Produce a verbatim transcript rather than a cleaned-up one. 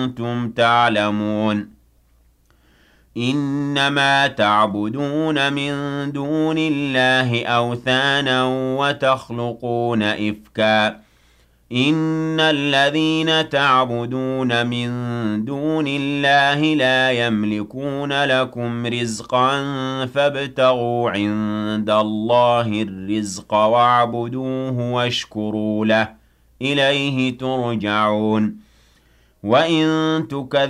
كُنتُمْ تَعْلَمُونَ إِنَّمَا تَعْبُدُونَ مِن دُونِ اللَّهِ أَوْثَانًا وَتَخْلُقُونَ إِفْكًا إِنَّ الَّذِينَ تَعْبُدُونَ مِن دُونِ اللَّهِ لَا يَمْلِكُونَ لَكُمْ رِزْقًا فَابْتَغُوا عِندَ اللَّهِ الرِّزْقَ وَاعْبُدُوهُ وَاشْكُرُوا لَهُ إِلَيْهِ تُرْجَعُونَ وَإِن تُكَذِّبُوا